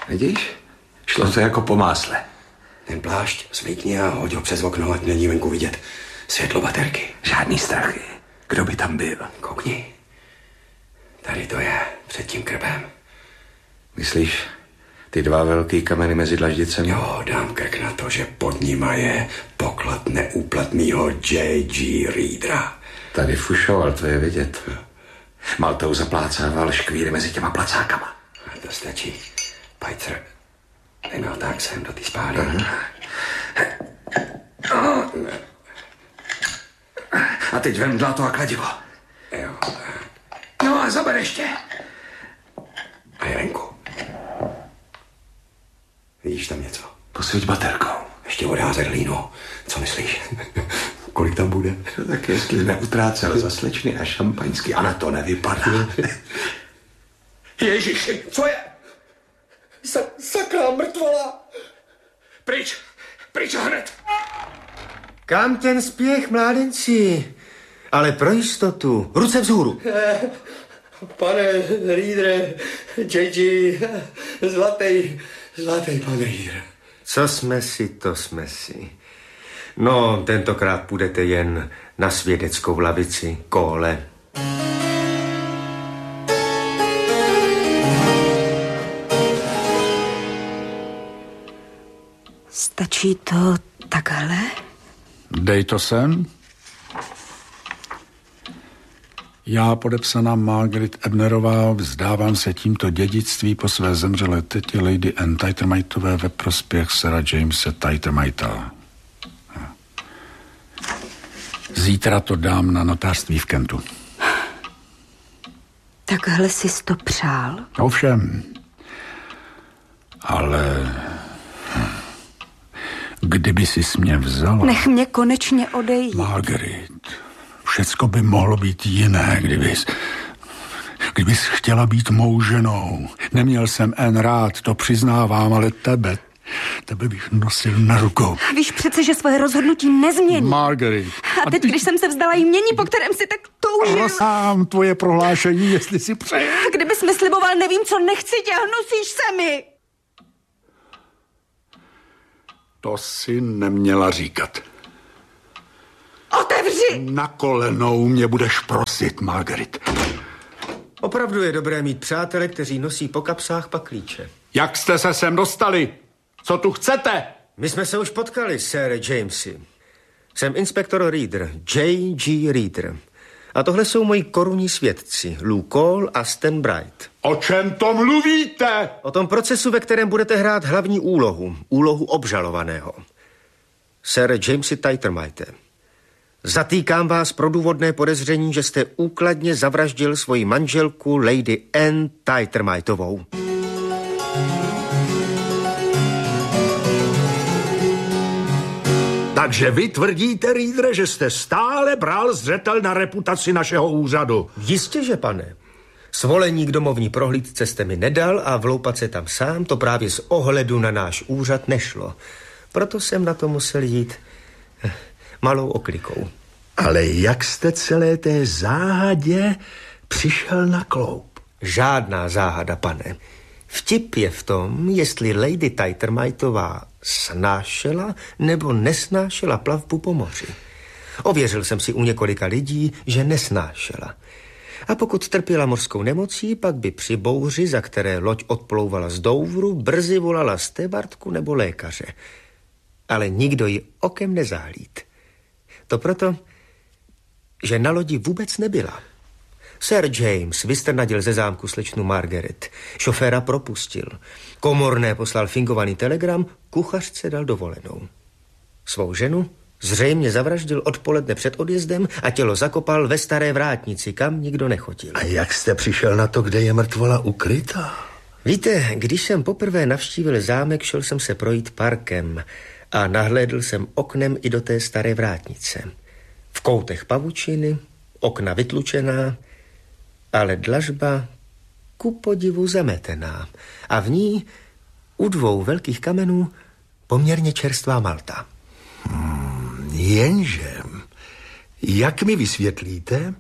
Vidíš? Šlo to jako po másle. Ten plášť svlíkni a hoď ho přes okno, ať není venku vidět světlo baterky. Žádný strachy. Kdo by tam byl? Koukni. Tady to je, před tím krbem. Myslíš, ty dva velký kameny mezi dlaždicemi? Jo, dám krk na to, že pod nima je poklad neúplatnýho J.G. Reedera. Tady fušoval, to je vidět. Maltou zaplácával škvíry mezi těma placákama. A to stačí. Pajcer, dej mi ho tak sem do té spálny. A teď vem to a kladivo. Jo. No a zaber ještě. A je venku. Vidíš tam něco? Posvěť baterkou. Ještě odházet hlínu. Co myslíš? Kolik tam bude? Tak jestli neutrácel za slečny a šampaňský, a na to nevypadá. Ježiši, co je? Sakra, mrtvola. Pryč, pryč hned. Kam ten spěch, mládenci? Ale pro jistotu, ruce vzhůru. Pane Reedere, J.G., zlatý pan Reeder. Co jsme si, to jsme si. No, tentokrát půjdete jen na svědeckou lavici, Kole. Stačí to takhle? Dej to sem. Já, podepsaná Margaret Ebnerová, vzdávám se tímto dědictví po své zemřelé tetě Lady Anne Tightermightové ve prospěch Sira Jamese Tightermighta. Zítra to dám na notářství v Kentu. Takhle jsi to přál? Ovšem. Ale kdyby jsi mě vzala... Nech mě konečně odejít. Margaret, všecko by mohlo být jiné, kdybys chtěla být mou ženou. Neměl jsem Anne rád, to přiznávám, ale tebe bych nosil na rukou. Víš přece, že svoje rozhodnutí nezmění. Margaret. A teď, když jsem se vzdala jmění, po kterém si tak toužil. Sám tvoje prohlášení, jestli si přeje. Kdybys mi sliboval, nevím, co nechci tě, hnusíš se mi. To si neměla říkat. Otevři! Na kolenou mě budeš prosit, Margaret. Opravdu je dobré mít přátele, kteří nosí po kapsách paklíče. Jak jste se sem dostali? Co tu chcete? My jsme se už potkali, Sir Jamesy. Jsem inspektor Reeder, J.G. Reeder. A tohle jsou moji korunní svědci, Lou Cole a Stan Bright. O čem to mluvíte? O tom procesu, ve kterém budete hrát hlavní úlohu obžalovaného. Sir Jamesy Tightermighte, zatýkám vás pro důvodné podezření, že jste úkladně zavraždil svoji manželku Lady Anne Tightermightovou. Takže vy tvrdíte, Reedere, že jste stále bral zřetel na reputaci našeho úřadu. Jistě, že pane. Svolení k domovní prohlídce jste mi nedal a vloupat se tam sám, to právě z ohledu na náš úřad nešlo. Proto jsem na to musel jít malou oklikou. Ale jak jste celé té záhadě přišel na kloup? Žádná záhada, pane. Vtip je v tom, jestli Lady Tightermightová snášela nebo nesnášela plavbu po moři. Ověřil jsem si u několika lidí, že nesnášela. A pokud trpěla mořskou nemocí, pak by při bouři, za které loď odplouvala z Douvru, brzy volala stevardku nebo lékaře. Ale nikdo ji okem nezahlíd. To proto, že na lodi vůbec nebyla. Sir James vystrnadil ze zámku slečnu Margaret. Šoféra propustil. Komorné poslal fingovaný telegram, kuchařce dal dovolenou. Svou ženu zřejmě zavraždil odpoledne před odjezdem a tělo zakopal ve staré vrátnici, kam nikdo nechodil. A jak jste přišel na to, kde je mrtvola ukrytá? Víte, když jsem poprvé navštívil zámek, šel jsem se projít parkem a nahlédl jsem oknem i do té staré vrátnice. V koutech pavučiny, okna vytlučená, ale dlažba ku podivu zametená a v ní u dvou velkých kamenů poměrně čerstvá malta. Jenže, jak mi vysvětlíte,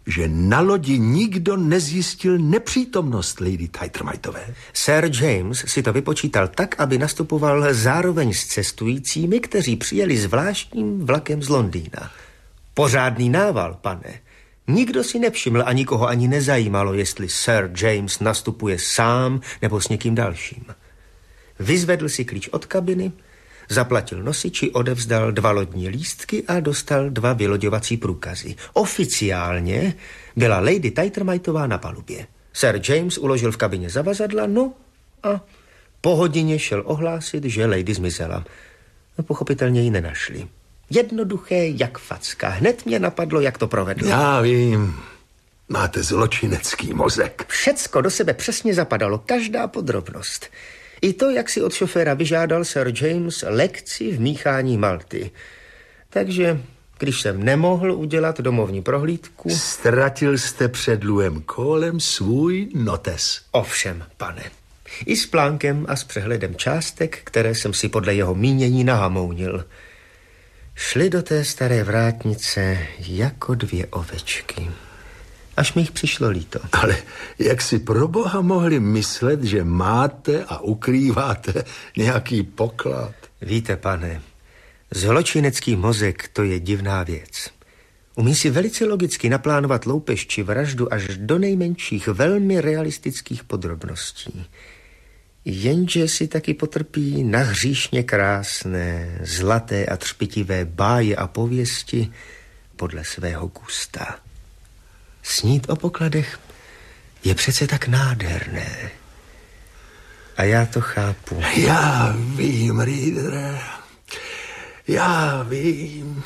že na lodi nikdo nezjistil nepřítomnost Lady Tightermightové. Sir James si to vypočítal tak, aby nastupoval zároveň s cestujícími, kteří přijeli zvláštním vlakem z Londýna. Pořádný nával, pane. Nikdo si nevšiml a nikoho ani nezajímalo, jestli Sir James nastupuje sám nebo s někým dalším. Vyzvedl si klíč od kabiny, zaplatil nosiči, odevzdal 2 lodní lístky a dostal 2 vyloďovací průkazy. Oficiálně byla Lady Tightermightová na palubě. Sir James uložil v kabině zavazadla, no a po hodině šel ohlásit, že lady zmizela. No, pochopitelně ji nenašli. Jednoduché jak facka. Hned mě napadlo, jak to provedl. Já vím, máte zločinecký mozek. Všecko do sebe přesně zapadalo, každá podrobnost. I to, jak si od šoféra vyžádal Sir James lekci v míchání malty. Takže, když jsem nemohl udělat domovní prohlídku... Ztratil jste před Louisem Colem svůj notes. Ovšem, pane. I s plánkem a s přehledem částek, které jsem si podle jeho mínění nahamounil. Šli do té staré vrátnice jako 2 ovečky. Až mi jich přišlo líto. Ale jak si pro boha mohli myslet, že máte a ukrýváte nějaký poklad? Víte, pane, zločinecký mozek, to je divná věc. Umí si velice logicky naplánovat loupež či vraždu až do nejmenších velmi realistických podrobností. Jenže si taky potrpí na hříšně krásné, zlaté a třpitivé báje a pověsti podle svého gusta. Snít o pokladech je přece tak nádherné. A já to chápu. Já vím, Readere. Já vím.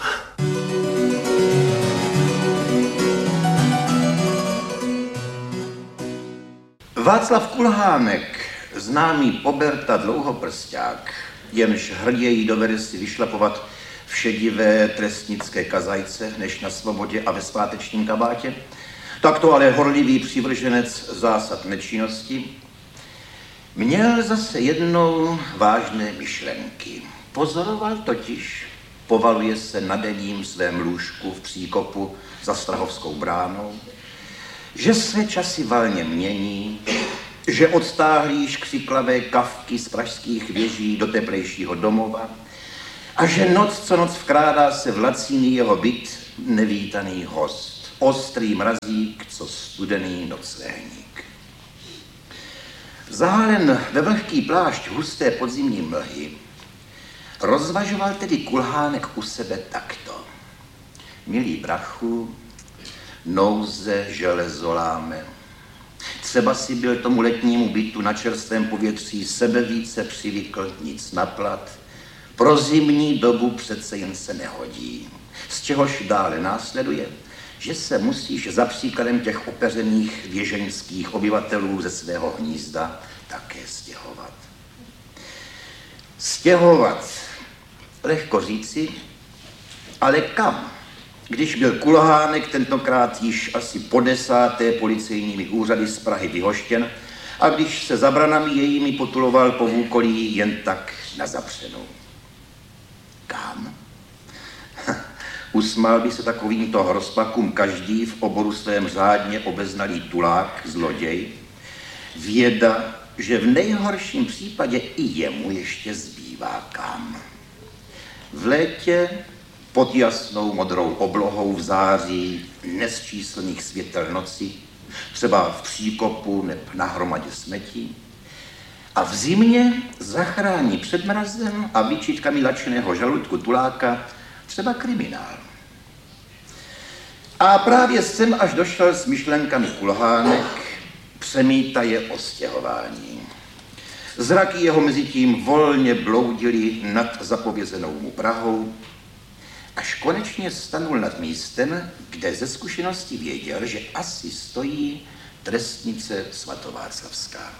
Václav Kulhánek, známý Poberta Dlouhoprsťák, jenž hrději dovede si vyšlapovat v šedivé trestnické kazajce, než na svobodě a ve svátečním kabátě, takto ale horlivý přivrženec zásad nečinnosti, měl zase jednou vážné myšlenky. Pozoroval totiž, povaluje se na denním svém lůžku v příkopu za Strahovskou bránou, že se časy valně mění, že odstáhlí škřiklavé kavky z pražských věží do teplejšího domova a že noc co noc vkrádá se v laciný jeho byt nevítaný host, ostrý mrazík, co studený nocléhník. Zahalen ve vlhký plášť husté podzimní mlhy, rozvažoval tedy Kulhánek u sebe takto. Milý brachu, nouze železoláme. Třeba si byl tomu letnímu bytu na čerstvém povětří sebe více přivykl, nic naplat. Pro zimní dobu přece jen se nehodí. Z čehož dále následuje, že se musíš za příkladem těch opeřených věženských obyvatelů ze svého hnízda také stěhovat. Stěhovat, lehko říci, ale kam? Když byl Kulhánek tentokrát již asi po 10. policejními úřady z Prahy vyhoštěn a když se za branami jejími potuloval po Vůkolí jen tak na zapřenou. Kam? Usmál by se takovýmto hrozpakům každý v oboru svém řádně obeznalý tulák, zloděj. Věda, že v nejhorším případě i jemu ještě zbývá kam. V létě pod jasnou modrou oblohou v září nesčíslných světel noci, třeba v příkopu nebo na hromadě smetí, a v zimě zachrání před mrazem a výčitkami lačeného žaludku tuláka třeba kriminál. A právě sem až došel s myšlenkami Kulhánek, přemítaje o stěhování. Zraky jeho mezitím volně bloudily nad zapovězenou mu Prahou, až konečně stanul nad místem, kde ze zkušenosti věděl, že asi stojí trestnice svatováclavská.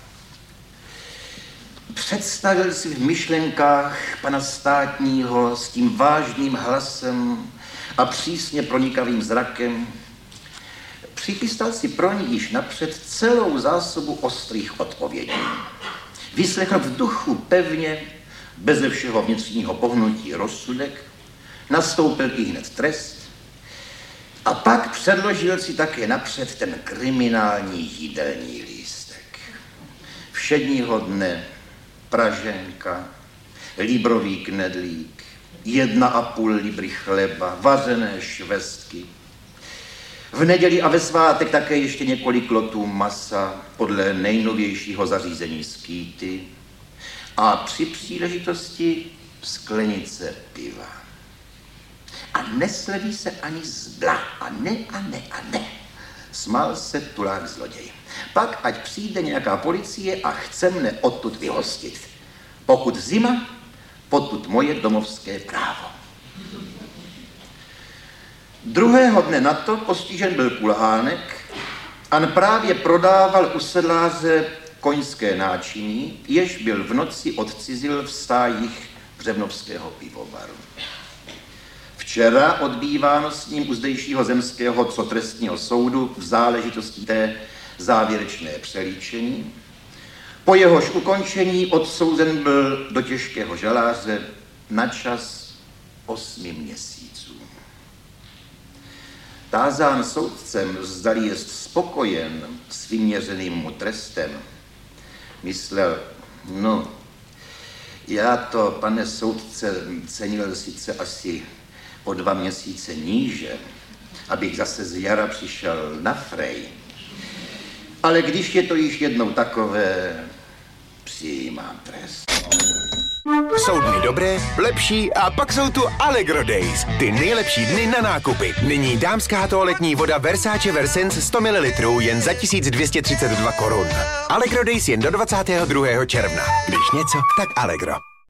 Představil si v myšlenkách pana státního s tím vážným hlasem a přísně pronikavým zrakem. Přichystal si pro ní již napřed celou zásobu ostrých odpovědí. Vyslechl v duchu pevně, beze všeho vnitřního pohnutí rozsudek, nastoupil i hned trest A pak předložil si také napřed ten kriminální jídelní lístek. Všedního dne praženka, líbrový knedlík, 1,5 libry chleba, vařené švestky. V neděli a ve svátek také ještě několik lotů masa podle nejnovějšího zařízení skýty a při příležitosti sklenice piva. A nesleví se ani zbla. A ne. Smál se tulák zloděj. Pak ať přijde nějaká policie a chce mne odtud vyhostit. Pokud zima, potud moje domovské právo. Druhého dne na to postižen byl Kulhánek a právě prodával u sedláře koňské náčiní, jež byl v noci odcizil v stájích Břevnovského pivovaru. Včera odbýváno s ním u zdejšího zemského trestního soudu v záležitosti té závěrečné přelíčení. Po jehož ukončení odsouzen byl do těžkého žaláře na čas 8 měsíců. Tázán soudcem, zdali jest spokojen s vyměřeným mu trestem, myslel, no, já to, pane soudce, cenil sice asi o 2 měsíce níže, abych zase z jara přišel na frej. Ale když je to již jednou takové, přijímám trest. Jsou dny dobré, lepší a pak jsou tu Allegro Days. Ty nejlepší dny na nákupy. Nyní dámská toaletní voda Versace Versens 100 ml jen za 1232 korun. Allegro Days jen do 22. června. Když něco, tak Allegro.